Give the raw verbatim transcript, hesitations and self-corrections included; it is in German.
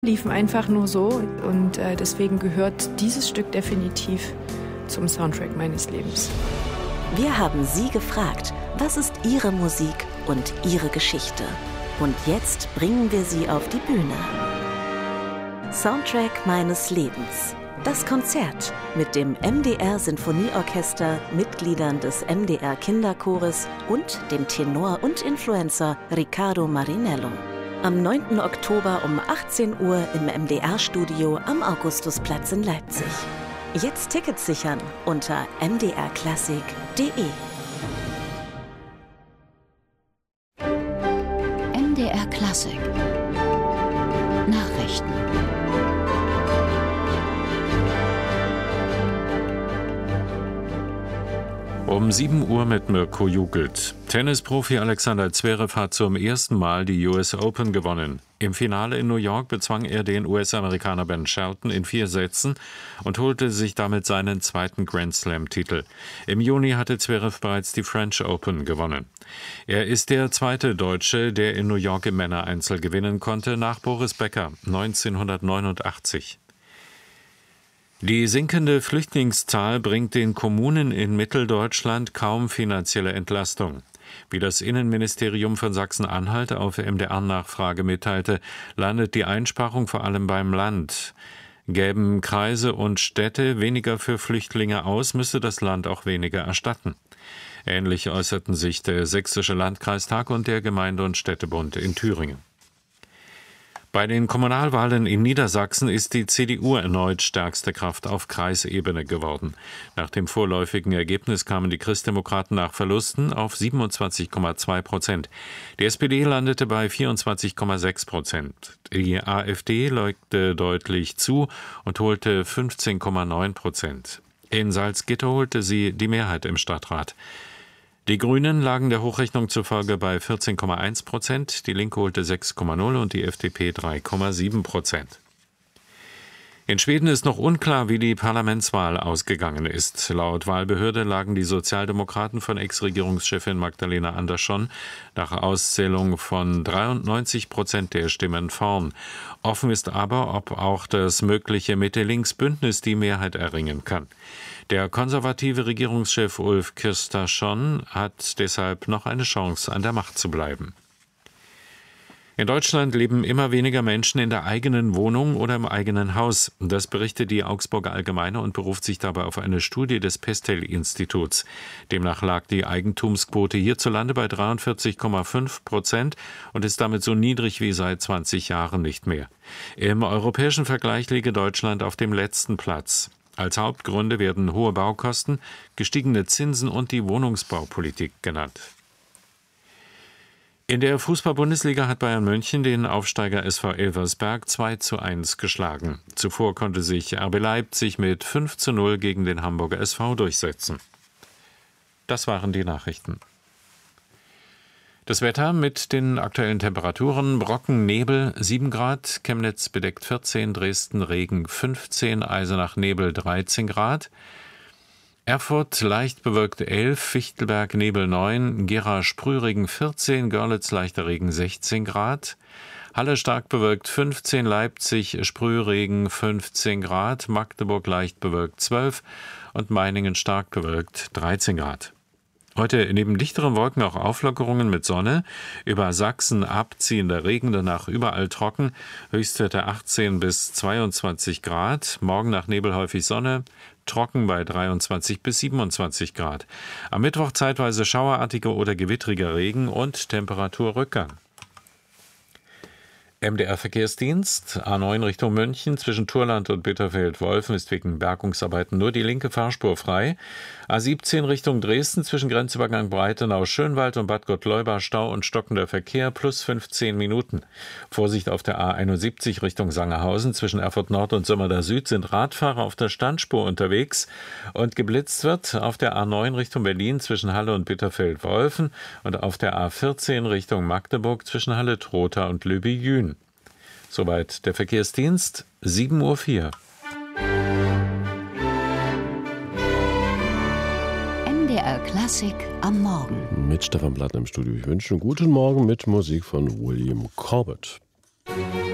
Liefen einfach nur so und äh, deswegen gehört dieses Stück definitiv zum Soundtrack meines Lebens. Wir haben Sie gefragt, was ist Ihre Musik und Ihre Geschichte? Und jetzt bringen wir Sie auf die Bühne. Soundtrack meines Lebens. Das Konzert mit dem M D R Sinfonieorchester, Mitgliedern des M D R Kinderchores und dem Tenor und Influencer Riccardo Marinello. Am neunten Oktober um achtzehn Uhr im M D R-Studio am Augustusplatz in Leipzig. Jetzt Tickets sichern unter m d r klassik punkt d e. M D R Klassik Nachrichten. Um sieben Uhr mit Mirko Jugelt. Tennisprofi Alexander Zverev hat zum ersten Mal die U S Open gewonnen. Im Finale in New York bezwang er den U S-Amerikaner Ben Shelton in vier Sätzen und holte sich damit seinen zweiten Grand-Slam-Titel. Im Juni hatte Zverev bereits die French Open gewonnen. Er ist der zweite Deutsche, der in New York im Männereinzel gewinnen konnte, nach Boris Becker neunzehnhundertneunundachtzig. Die sinkende Flüchtlingszahl bringt den Kommunen in Mitteldeutschland kaum finanzielle Entlastung. Wie das Innenministerium von Sachsen-Anhalt auf M D R-Nachfrage mitteilte, landet die Einsparung vor allem beim Land. Gäben Kreise und Städte weniger für Flüchtlinge aus, müsse das Land auch weniger erstatten. Ähnlich äußerten sich der Sächsische Landkreistag und der Gemeinde- und Städtebund in Thüringen. Bei den Kommunalwahlen in Niedersachsen ist die C D U erneut stärkste Kraft auf Kreisebene geworden. Nach dem vorläufigen Ergebnis kamen die Christdemokraten nach Verlusten auf siebenundzwanzig Komma zwei Prozent. Die S P D landete bei vierundzwanzig Komma sechs Prozent. Die AfD legte deutlich zu und holte fünfzehn Komma neun Prozent. In Salzgitter holte sie die Mehrheit im Stadtrat. Die Grünen lagen der Hochrechnung zufolge bei vierzehn Komma eins Prozent, die Linke holte sechs Komma null und die F D P drei Komma sieben Prozent. In Schweden ist noch unklar, wie die Parlamentswahl ausgegangen ist. Laut Wahlbehörde lagen die Sozialdemokraten von Ex-Regierungschefin Magdalena Andersson nach Auszählung von dreiundneunzig Prozent der Stimmen vorn. Offen ist aber, ob auch das mögliche Mitte-Links-Bündnis die Mehrheit erringen kann. Der konservative Regierungschef Ulf Kristersson hat deshalb noch eine Chance, an der Macht zu bleiben. In Deutschland leben immer weniger Menschen in der eigenen Wohnung oder im eigenen Haus. Das berichtet die Augsburger Allgemeine und beruft sich dabei auf eine Studie des Pestel-Instituts. Demnach lag die Eigentumsquote hierzulande bei dreiundvierzig Komma fünf Prozent und ist damit so niedrig wie seit zwanzig Jahren nicht mehr. Im europäischen Vergleich liege Deutschland auf dem letzten Platz. Als Hauptgründe werden hohe Baukosten, gestiegene Zinsen und die Wohnungsbaupolitik genannt. In der Fußball-Bundesliga hat Bayern München den Aufsteiger S V Elversberg zwei zu eins geschlagen. Zuvor konnte sich R B Leipzig mit fünf zu null gegen den Hamburger S V durchsetzen. Das waren die Nachrichten. Das Wetter mit den aktuellen Temperaturen: Brocken, Nebel sieben Grad, Chemnitz bedeckt vierzehn, Dresden Regen fünfzehn, Eisenach Nebel dreizehn Grad, Erfurt leicht bewölkt elf, Fichtelberg Nebel neun, Gera Sprühregen vierzehn, Görlitz leichter Regen sechzehn Grad, Halle stark bewölkt fünfzehn, Leipzig Sprühregen fünfzehn Grad, Magdeburg leicht bewölkt zwölf und Meiningen stark bewölkt dreizehn Grad. Heute neben dichteren Wolken auch Auflockerungen mit Sonne, über Sachsen abziehender Regen, danach überall trocken, Höchstwerte achtzehn bis zweiundzwanzig Grad, morgen nach Nebel häufig Sonne, trocken bei dreiundzwanzig bis siebenundzwanzig Grad. Am Mittwoch zeitweise schauerartiger oder gewittriger Regen und Temperaturrückgang. M D R-Verkehrsdienst, A neun Richtung München, zwischen Turland und Bitterfeld-Wolfen ist wegen Bergungsarbeiten nur die linke Fahrspur frei. A siebzehn Richtung Dresden, zwischen Grenzübergang Breitenau-Schönwald und Bad Gottleuba Stau und stockender Verkehr, plus fünfzehn Minuten. Vorsicht auf der A einundsiebzig Richtung Sangerhausen, zwischen Erfurt Nord und Sömmerda Süd sind Radfahrer auf der Standspur unterwegs und geblitzt wird auf der A neun Richtung Berlin, zwischen Halle und Bitterfeld-Wolfen und auf der A vierzehn Richtung Magdeburg, zwischen Halle-Trotha und Löbejün. Soweit der Verkehrsdienst, sieben Uhr vier. M D R Klassik am Morgen. Mit Stefan Plattner im Studio. Ich wünsche einen guten Morgen mit Musik von William Corbett.